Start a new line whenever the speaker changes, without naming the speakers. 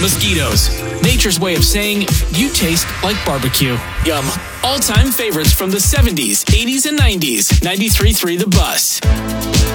Mosquitoes. Nature's way of saying you taste like barbecue. Yum. All-time favorites from the 70s, 80s, and 90s. 93.3 The Bus.